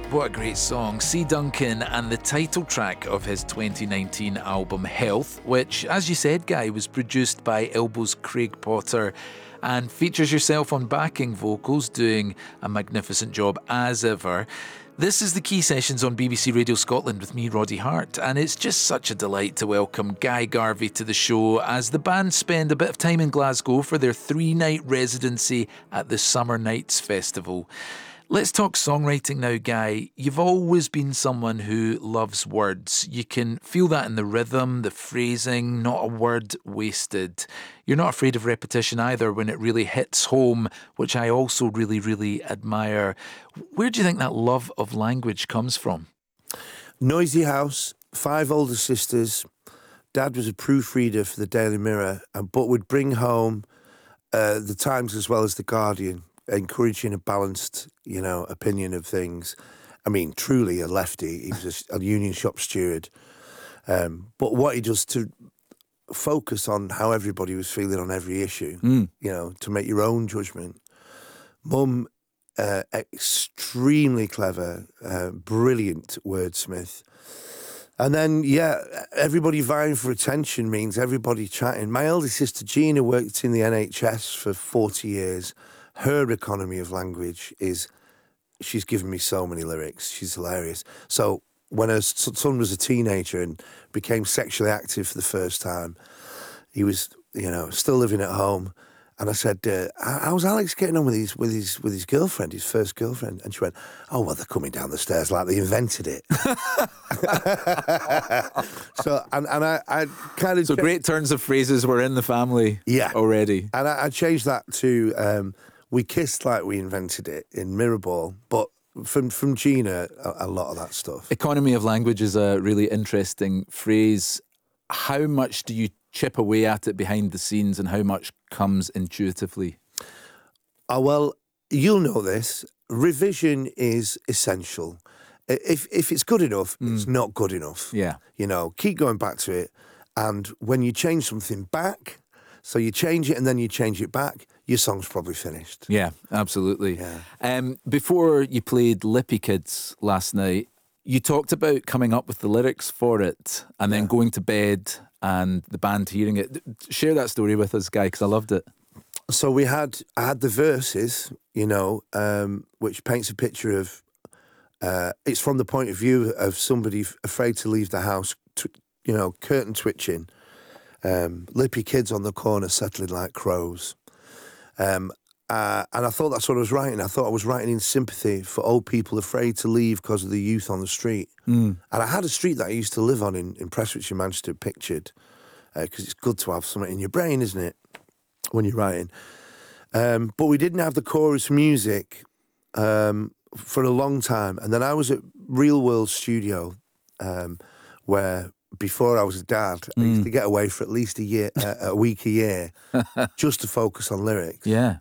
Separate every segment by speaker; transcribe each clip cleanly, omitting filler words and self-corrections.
Speaker 1: What a great song. C. Duncan and the title track of his 2019 album Health, which, as you said, Guy, was produced by Elbow's Craig Potter and features yourself on backing vocals, doing a magnificent job as ever. This is the Key Sessions on BBC Radio Scotland with me, Roddy Hart, and it's just such a delight to welcome Guy Garvey to the show as the band spend a bit of time in Glasgow for their 3-night residency at the Summer Nights Festival. Let's talk songwriting now, Guy. You've always been someone who loves words. You can feel that in the rhythm, the phrasing, not a word wasted. You're not afraid of repetition either when it really hits home, which I also really, really admire. Where do you think that love of language comes from?
Speaker 2: Noisy house, 5 older sisters. Dad was a proofreader for the Daily Mirror, but would bring home the Times as well as the Guardian, encouraging a balanced, opinion of things. I mean, truly a lefty. He was a union shop steward. But what he does to focus on how everybody was feeling on every issue, to make your own judgment. Mum, extremely clever, brilliant wordsmith. And then, everybody vying for attention means everybody chatting. My eldest sister, Gina, worked in the NHS for 40 years. Her economy of language is, she's given me so many lyrics. She's hilarious. So when her son was a teenager and became sexually active for the first time, he was, still living at home. And I said, how's Alex getting on with his girlfriend, his first girlfriend? And she went, oh, well, they're coming down the stairs like they invented it. So I kind of...
Speaker 1: So great turns of phrases were in the family already.
Speaker 2: And I changed that to, we kissed like we invented it in Mirrorball, but from Gina, a lot of that stuff.
Speaker 1: Economy of language is a really interesting phrase. How much do you chip away at it behind the scenes and how much comes intuitively?
Speaker 2: Well, you'll know this. Revision is essential. If it's good enough, it's not good enough.
Speaker 1: Yeah.
Speaker 2: Keep going back to it. And when you change something back, so you change it and then you change it back, your song's probably finished.
Speaker 1: Yeah, absolutely.
Speaker 2: Yeah.
Speaker 1: Before you played Lippy Kids last night, you talked about coming up with the lyrics for it and then going to bed and the band hearing it. Share that story with us, Guy, because I loved it.
Speaker 2: So I had the verses, which paints a picture of, it's from the point of view of somebody afraid to leave the house, curtain twitching, lippy kids on the corner settling like crows. And I thought that's what I was writing. I thought I was writing in sympathy for old people afraid to leave because of the youth on the street. And I had a street that I used to live on in Prestwich in Manchester pictured, because it's good to have something in your brain, isn't it, when you're writing. But we didn't have the chorus music for a long time. And then I was at Real World Studio, where before I was a dad, I used to get away for at least a week a year, just to focus on lyrics.
Speaker 1: Yeah.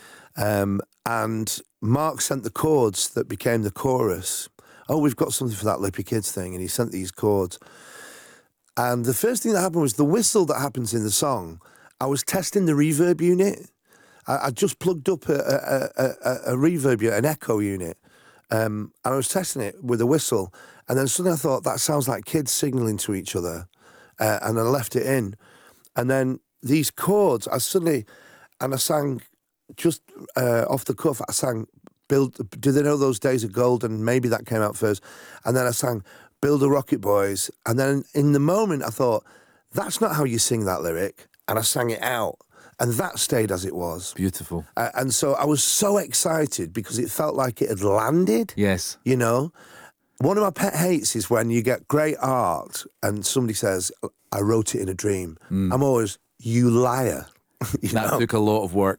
Speaker 2: And Mark sent the chords that became the chorus. Oh, we've got something for that Lippy Kids thing. And he sent these chords. And the first thing that happened was the whistle that happens in the song. I was testing the reverb unit. I just plugged up a reverb unit, an echo unit. And I was testing it with a whistle. And then suddenly I thought, that sounds like kids signalling to each other. And I left it in. And then these chords, I sang... just off the cuff, I sang, Do They Know Those Days Are Gold? And maybe that came out first. And then I sang, Build a Rocket Boys. And then in the moment, I thought, that's not how you sing that lyric. And I sang it out. And that stayed as it was.
Speaker 1: Beautiful.
Speaker 2: And so I was so excited because it felt like it had landed.
Speaker 1: Yes.
Speaker 2: One of my pet hates is when you get great art and somebody says, I wrote it in a dream. I'm always, you liar.
Speaker 1: That took a lot of work.